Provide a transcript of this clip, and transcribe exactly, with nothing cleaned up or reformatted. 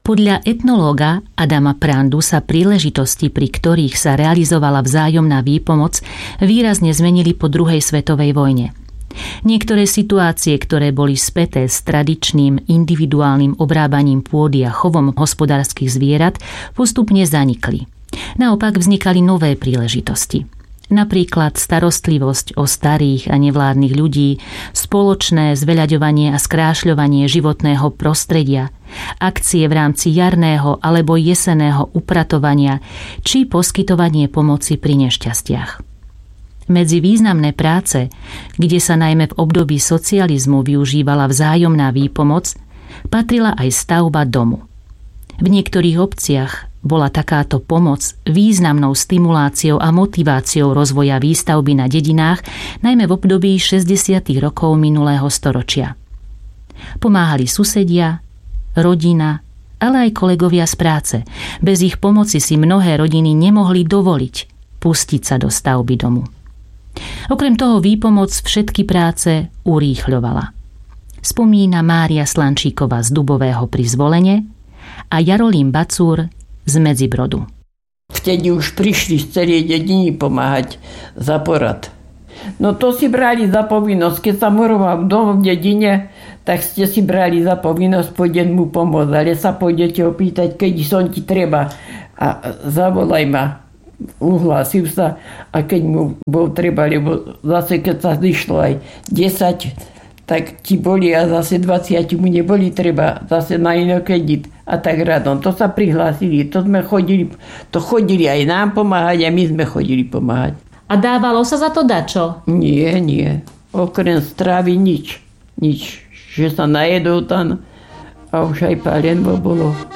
Podľa etnológa Adama Prandu sa príležitosti, pri ktorých sa realizovala vzájomná výpomoc, výrazne zmenili po druhej svetovej vojne. Niektoré situácie, ktoré boli späté s tradičným individuálnym obrábaním pôdy a chovom hospodárskych zvierat, postupne zanikli. Naopak vznikali nové príležitosti. Napríklad starostlivosť o starých a nevládnych ľudí, spoločné zveľaďovanie a skrášľovanie životného prostredia, akcie v rámci jarného alebo jesenného upratovania či poskytovanie pomoci pri nešťastiach. Medzi významné práce, kde sa najmä v období socializmu využívala vzájomná výpomoc, patrila aj stavba domu. V niektorých obciach bola takáto pomoc významnou stimuláciou a motiváciou rozvoja výstavby na dedinách, najmä v období šesťdesiatych rokov minulého storočia. Pomáhali susedia, rodina, ale aj kolegovia z práce. Bez ich pomoci si mnohé rodiny nemohli dovoliť pustiť sa do stavby domu. Okrem toho výpomoc všetky práce urýchľovala. Spomína Mária Slančíková z Dubového pri Zvolene a Jarolím Bacúr z Medzibrodu. Vtedy už prišli z celej dediny pomáhať za porad. No to si brali za povinnosť. Keď sa muroval dom v dedine, tak ste si brali za povinnosť pôjdem mu pomôcť. Ale sa pôjdete opýtať, keď som ti treba. A zavolaj ma. Uhlásil sa. A keď mu bol treba, lebo zase keď sa zišlo aj desať, tak ti boli a zase dvadsať mu neboli treba. Zase na inokedy a tak radom. To sa prihlásili. To sme chodili, to chodili aj nám pomáhať a my sme chodili pomáhať. A dávalo sa za to dačo? Nie, nie. Okrem stravy nič. Nič. Že sa najedol tam a už aj palenbo bolo.